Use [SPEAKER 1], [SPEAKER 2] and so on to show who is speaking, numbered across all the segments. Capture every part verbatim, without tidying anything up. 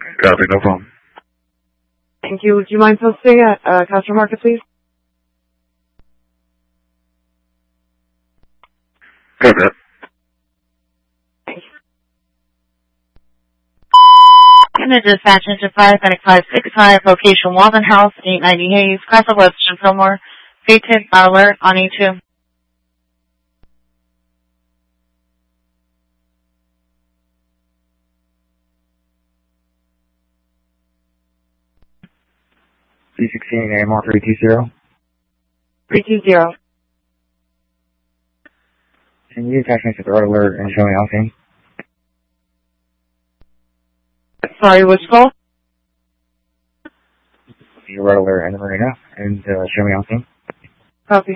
[SPEAKER 1] Copy, no problem.
[SPEAKER 2] Thank you. Would you mind posting at uh, Castro Market, please?
[SPEAKER 1] Copy that.
[SPEAKER 2] Thank you.
[SPEAKER 3] Unit dispatch engine five, Medic five six five, location Walden House, eight ninety Hayes, Castle Webster, Fillmore, Payton, alert on E two.
[SPEAKER 4] C sixteen A M R three two zero.
[SPEAKER 2] three two zero.
[SPEAKER 4] Can you attach me to the red alert and show me on scene?
[SPEAKER 2] Sorry, which call?
[SPEAKER 4] The red alert and the marina and uh, show me on scene.
[SPEAKER 2] Copy.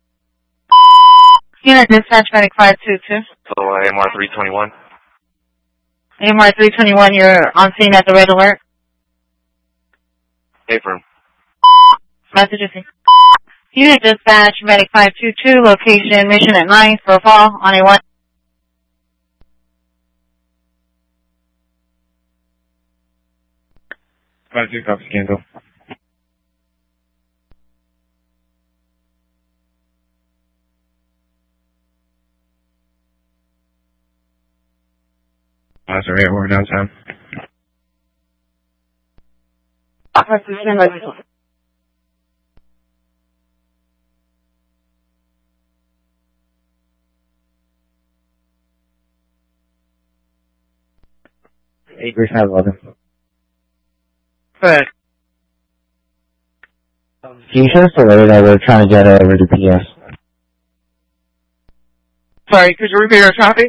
[SPEAKER 3] Unit dispatch Medic five two two.
[SPEAKER 1] Hello, A M R three twenty-one.
[SPEAKER 3] A M R three twenty-one, you're on scene at the red alert.
[SPEAKER 1] Affirm.
[SPEAKER 3] Message is Unit dispatch Medic five two two, location Mission at ninth, profile on a one.
[SPEAKER 4] five two, copy, cancel. Uh, sorry, we're downtown.
[SPEAKER 2] Press the stand by this one.
[SPEAKER 4] eight versus eleven.
[SPEAKER 2] Correct.
[SPEAKER 4] Can you show us the way that we're trying to get over to P S?
[SPEAKER 2] Sorry, could you repeat your copy?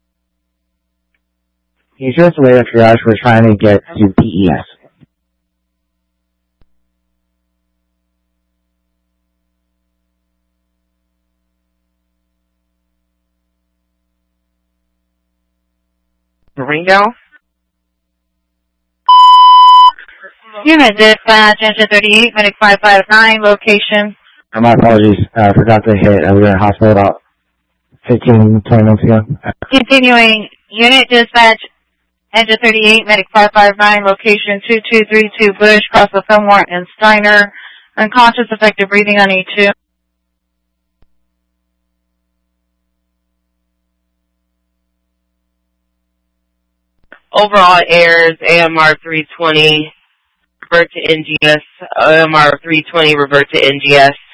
[SPEAKER 4] Can you show us the way that triage we're trying to get to P E S?
[SPEAKER 2] Ringo?
[SPEAKER 3] Unit dispatch engine thirty-eight, Medic five five nine, location.
[SPEAKER 4] Uh, my apologies, I uh, forgot to hit. Uh, we were in hospital about fifteen, twenty minutes ago.
[SPEAKER 3] Continuing, unit dispatch engine thirty-eight, Medic five five nine, location two two three two Bush, across the Fillmore and Steiner. Unconscious, effective breathing on E two.
[SPEAKER 5] Overall errors, A M R three twenty, revert to N G S, O M R three twenty, revert to N G S.